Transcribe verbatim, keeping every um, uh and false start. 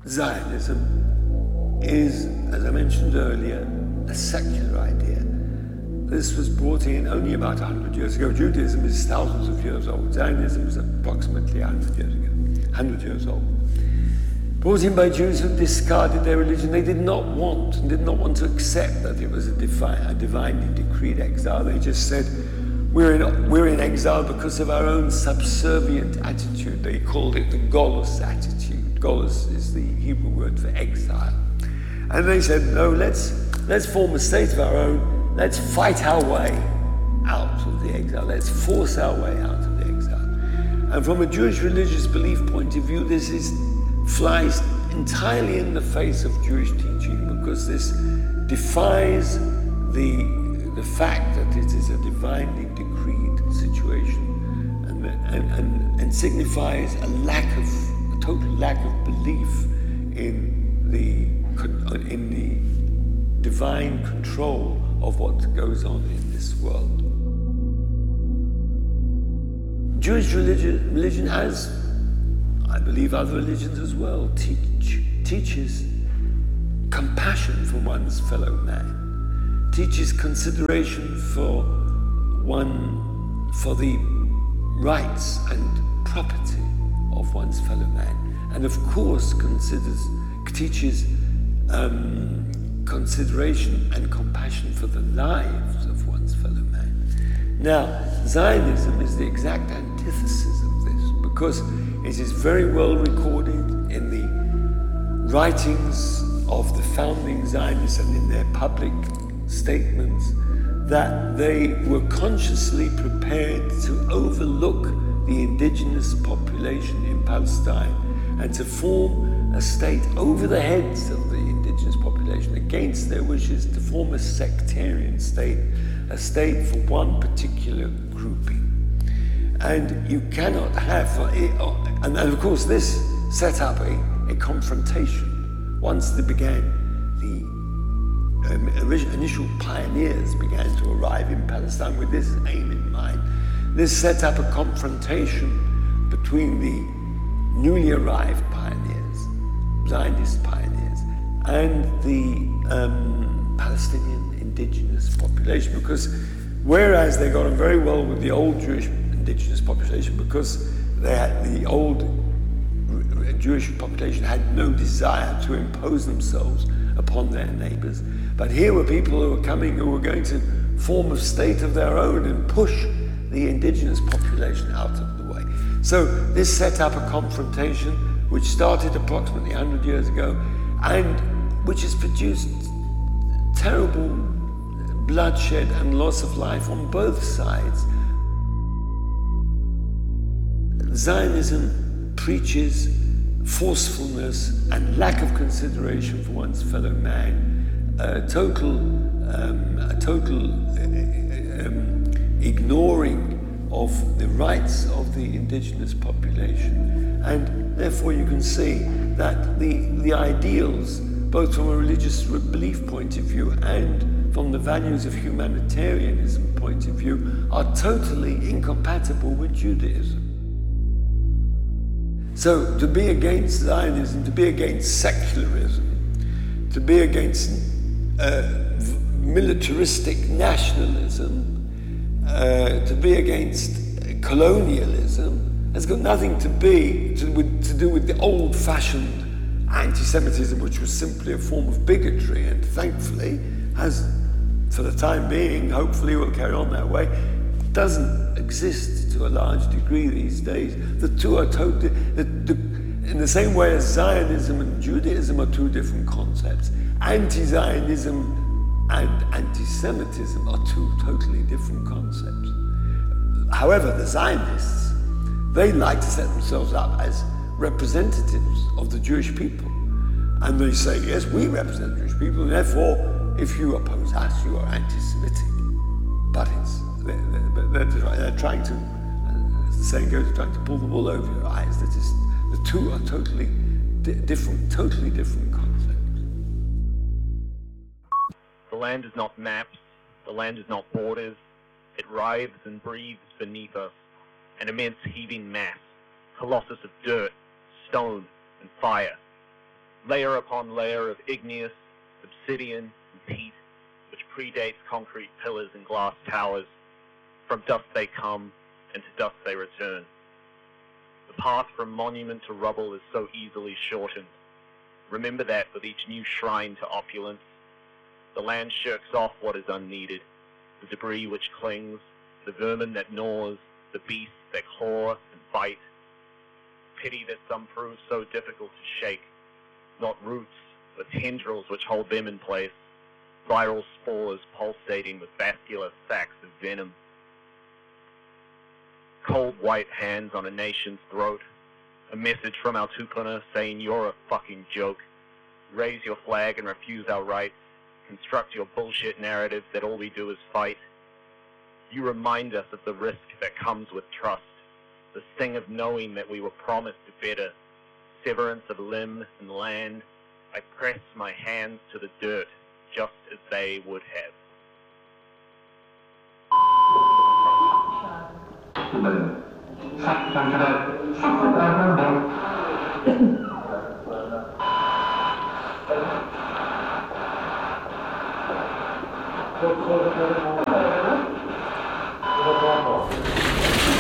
Zionism is, as I mentioned earlier, a secular idea. This was brought in only about one hundred years ago. Judaism is thousands of years old. Zionism is approximately one hundred years ago, one hundred years old. Brought in by Jews who discarded their religion. They did not want, and did not want to accept that it was a, divine, a divinely decreed exile. They just said, we're in, we're in exile because of our own subservient attitude. They called it the Golos attitude. Golos is the Hebrew word for exile. And they said, no, let's, let's form a state of our own. Let's fight our way out of the exile. Let's force our way out of the exile. And from a Jewish religious belief point of view, this is flies entirely in the face of Jewish teaching, because this defies the, the fact that it is a divinely decreed situation, and, and, and, and signifies a lack of, a total lack of belief in the, in the divine control of what goes on in this world. Jewish religion, religion has, I believe other religions as well, teach, teaches compassion for one's fellow man, teaches consideration for one, for the rights and property of one's fellow man, and of course considers, teaches um, consideration and compassion for the lives of one's fellow man. Now, Zionism is the exact antithesis of this, because it is very well recorded in the writings of the founding Zionists and in their public statements that they were consciously prepared to overlook the indigenous population in Palestine and to form a state over the heads of the indigenous population, against their wishes, to form a sectarian state, a state for one particular grouping. And you cannot have, and of course this set up a, a confrontation. Once they began, the um, initial pioneers began to arrive in Palestine with this aim in mind. This set up a confrontation between the newly arrived pioneers, Zionist pioneers, and the um, Palestinian indigenous population, because whereas they got on very well with the old Jewish indigenous population, because they had, the old Jewish population had no desire to impose themselves upon their neighbors. But here were people who were coming, who were going to form a state of their own and push the indigenous population out of the way. So this set up a confrontation which started approximately one hundred years ago, and which has produced terrible bloodshed and loss of life on both sides. Zionism preaches forcefulness and lack of consideration for one's fellow man, a total, um, a total uh, um, ignoring of the rights of the indigenous population. And therefore you can see that the, the ideals, both from a religious belief point of view and from the values of humanitarianism point of view, are totally incompatible with Judaism. So to be against Zionism, to be against secularism, to be against uh, militaristic nationalism, uh, to be against colonialism, has got nothing to be to, with, to do with the old-fashioned anti-Semitism, which was simply a form of bigotry, and thankfully has, for the time being, hopefully will carry on that way, doesn't exist to a large degree these days. The two are totally, the, the, in the same way as Zionism and Judaism are two different concepts, anti-Zionism and anti-Semitism are two totally different concepts. However, the Zionists, they like to set themselves up as representatives of the Jewish people. And they say, yes, we represent Jewish people, and therefore, if you oppose us, you are anti-Semitic. But it's, they're, they're, they're trying to, as the saying goes, trying to pull the wool over your eyes. That is, the two are totally di- different, totally different concepts. The land is not maps, the land is not borders. It writhes and breathes beneath us, an immense heaving mass, colossus of dirt, stone, and fire. layer upon layer of igneous, obsidian, and peat, which predates concrete pillars and glass towers. From dust they come, and to dust they return. The path from monument to rubble is so easily shortened. Remember that with each new shrine to opulence. The land shirks off what is unneeded, the debris which clings, the vermin that gnaws, the beasts that claw and bite. Pity that some prove so difficult to shake, not roots, but tendrils which hold them in place, viral spores pulsating with vascular sacs of venom. Cold white hands on a nation's throat, a message from our Tupuna saying you're a fucking joke. Raise your flag and refuse our rights, construct your bullshit narratives that all we do is fight. You remind us of the risk that comes with trust, the sting of knowing that we were promised better, severance of limb and land. I press my hands to the dirt, just as they would have. Thank you.